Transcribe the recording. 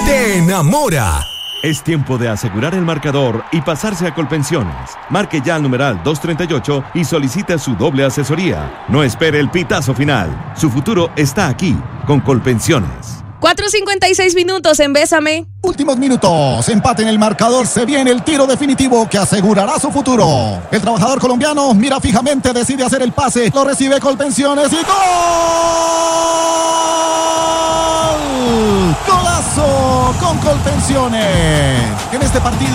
te enamora. Es tiempo de asegurar el marcador y pasarse a Colpensiones. Marque ya al numeral 238 y solicite su doble asesoría. No espere el pitazo final. Su futuro está aquí, con Colpensiones. 4:56 minutos en Bésame. Últimos minutos, empate en el marcador, se viene el tiro definitivo que asegurará su futuro. El trabajador colombiano mira fijamente, decide hacer el pase, lo recibe Colpensiones y ¡gol! ¡Golazo con Colpensiones! En este partido